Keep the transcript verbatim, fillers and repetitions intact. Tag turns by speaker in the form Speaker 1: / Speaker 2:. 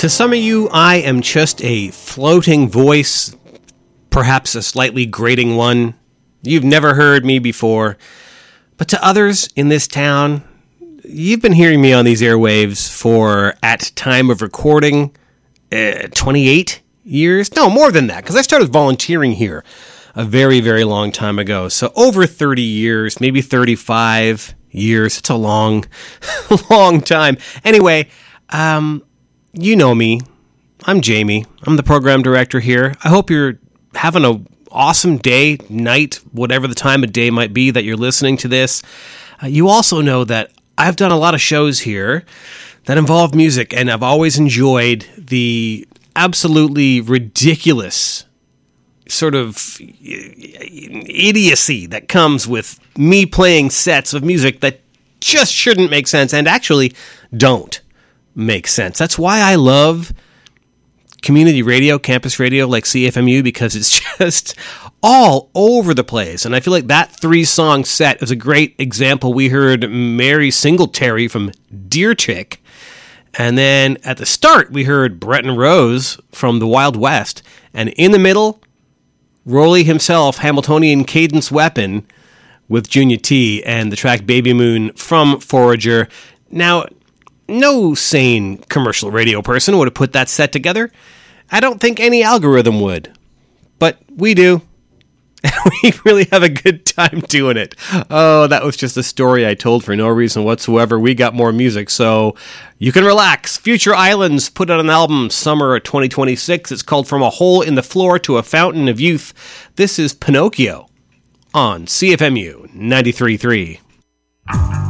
Speaker 1: To some of you, I am just a floating voice, perhaps a slightly grating one. You've never heard me before. But to others in this town, you've been hearing me on these airwaves for, at time of recording, uh, twenty-eight years? No, more than that, because I started volunteering here a very, very long time ago. So over thirty years, maybe thirty-five years. It's a long, long time. Anyway, um... you know me. I'm Jamie. I'm the program director here. I hope you're having an awesome day, night, whatever the time of day might be that you're listening to this. Uh, you also know that I've done a lot of shows here that involve music, and I've always enjoyed the absolutely ridiculous sort of idiocy that comes with me playing sets of music that just shouldn't make sense and actually don't make sense. That's why I love community radio, campus radio like C F M U, because it's just all over the place. And I feel like that three-song set is a great example. We heard Mary Singletary from Deer Chick, and then at the start we heard Brett and Rose from the Wild West, and in the middle, Rolly himself, Hamiltonian Cadence Weapon, with Junior T and the track Baby Moon from Forager. Now, no sane commercial radio person would have put that set together. I don't think any algorithm would. But we do. We really have a good time doing it. Oh, that was just a story I told for no reason whatsoever. We got more music, so you can relax. Future Islands put out an album summer of twenty twenty-six. It's called From a Hole in the Floor to a Fountain of Youth. This is Pinocchio on C F M U ninety-three point three.